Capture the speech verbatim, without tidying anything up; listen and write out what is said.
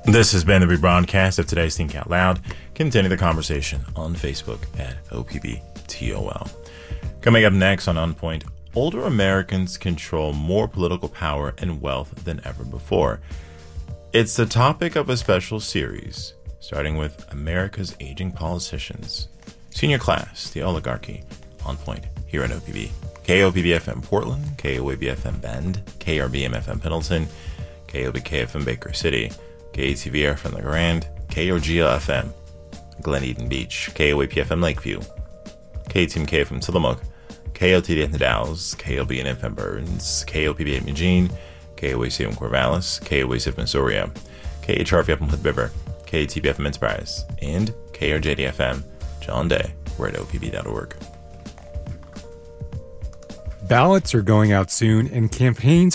This has been the rebroadcast of today's Think Out Loud. Continue the conversation on Facebook at O P B T O L. Coming up next on On Point, older Americans control more political power and wealth than ever before. It's the topic of a special series, starting with America's aging politicians. Senior class, the oligarchy, On Point, here at O P B. K O P B F M Portland, K O A B F M Bend, K R B M F M Pendleton, K O B K F M Baker City, K A T V F M La Grande, K O G L F M Glen Eden Beach, K O A P F M Lakeview, K T M K F M Tillamook, K O T D F M Dalles, K O B N F M Burns, K O P B F M Eugene, K O A C M Corvallis, K O A C F M Soria, K H R F M Hood River, K T B F M Enterprise, and K R J D F M John Day. We're at O P B dot org. Ballots are going out soon, and campaigns